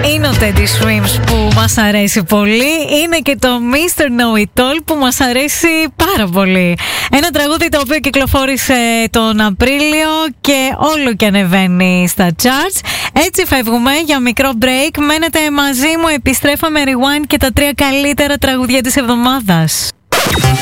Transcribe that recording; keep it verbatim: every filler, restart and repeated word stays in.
Είναι ο Teddy Swims που μας αρέσει πολύ. Είναι και το μίστερ Know It All που μας αρέσει πάρα πολύ. Ένα τραγούδι το οποίο κυκλοφόρησε τον Απρίλιο και όλο και ανεβαίνει στα charts. Έτσι φεύγουμε για μικρό break. Μένετε μαζί μου, επιστρέφαμε Rewind και τα τρία καλύτερα τραγουδιά της εβδομάδας.